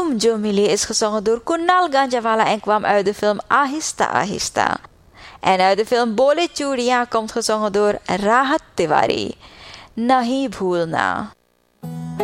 Tum Jo Mili is gezongen door Kunal Ganjawala en kwam uit de film Ahista Ahista. En uit de film Bole Chudiyan komt gezongen door Rahat Tiwari. Nahi Bhoolna.